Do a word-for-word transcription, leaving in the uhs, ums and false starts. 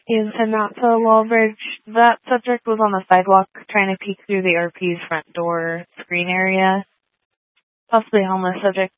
Ian said not to Wallbridge. That subject was on the sidewalk trying to peek through the R P's front door screen area. Possibly a homeless subject